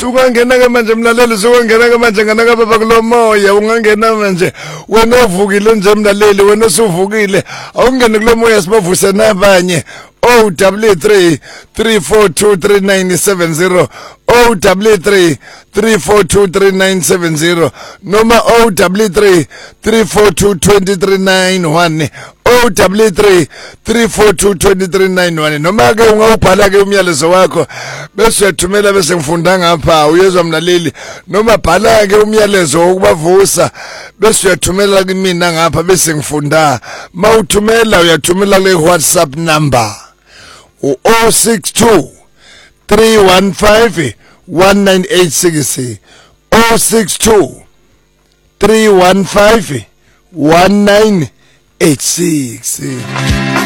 sukangena ke manje mlaleli sukangena ke manje ngana baba kulomoya ungangena manje wena uvukile nje mlaleli wena usuvukile awungene kulomoya sibavuse nabanye OW3 3423970 OW3 3423970 noma OW3 3422391 OW3 3422391 noma ke ungawubhala ke umyalezo wakho bese uyathumela bese ngifunda ngapha uyezwa mlaleli noma bhala ke umyalezo wokubavusa bese uyathumela kimi ngapha bese ngifunda mawuthumela uyathumela le WhatsApp number u062 315 1986 062 315 1986